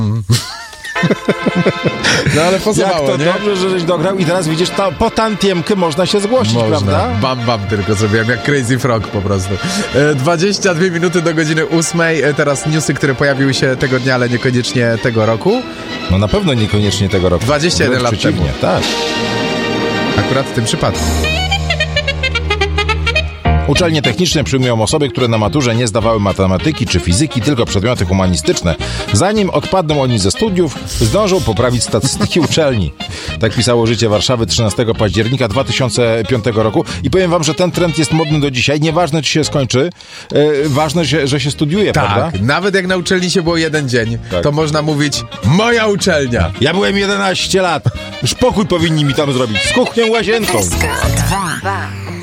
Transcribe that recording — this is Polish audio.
No ale pasowało, Jak to nie? dobrze, że żeś dograł i teraz widzisz, po tantiemkę można się zgłosić, prawda? Bam tylko zrobiłem, jak Crazy Frog po prostu. 22 minuty do godziny 8. Teraz newsy, które pojawiły się tego dnia, ale niekoniecznie tego roku. No na pewno niekoniecznie tego roku. 21 lat przeciwnie, temu. tak. Akurat w tym przypadku. Uczelnie techniczne przyjmują osoby, które na maturze nie zdawały matematyki czy fizyki, tylko przedmioty humanistyczne. Zanim odpadną oni ze studiów, zdążą poprawić statystyki uczelni. Tak pisało Życie Warszawy 13 października 2005 roku. I powiem wam, że ten trend jest modny do dzisiaj. Nieważne, czy się skończy, ważne, że się studiuje, prawda? Tak, nawet jak na uczelni się było jeden dzień, Tak. to można mówić moja uczelnia. Ja byłem 11 lat. Już pokój powinni mi tam zrobić. Z kuchnią, łazienką. SK 2.